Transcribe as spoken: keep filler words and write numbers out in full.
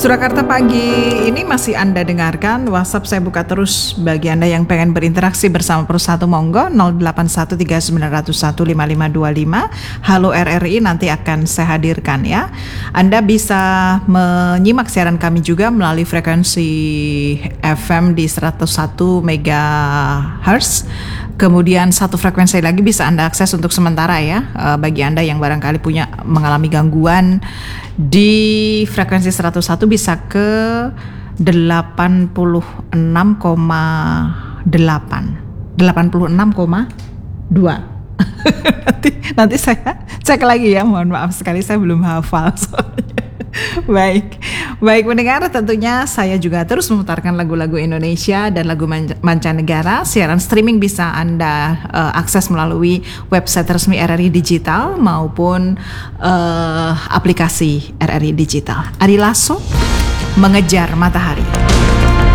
Surakarta pagi ini masih Anda dengarkan. WhatsApp saya buka terus bagi Anda yang pengen berinteraksi bersama Pro satu, monggo nol delapan satu tiga sembilan nol satu lima lima dua lima. Halo R R I nanti akan saya hadirkan ya. Anda bisa menyimak siaran kami juga melalui frekuensi F M di seratus satu megahertz. Kemudian satu frekuensi lagi bisa Anda akses untuk sementara ya, bagi Anda yang barangkali punya mengalami gangguan di frekuensi seratus satu bisa ke delapan puluh enam koma delapan, delapan puluh enam koma dua. nanti nanti saya cek lagi ya, mohon maaf sekali saya belum hafal soalnya. Baik, baik pendengar, tentunya saya juga terus memutarkan lagu-lagu Indonesia dan lagu mancanegara. Siaran streaming bisa Anda uh, akses melalui website resmi R R I Digital maupun uh, aplikasi R R I Digital. Ari Lasso, Mengejar Matahari.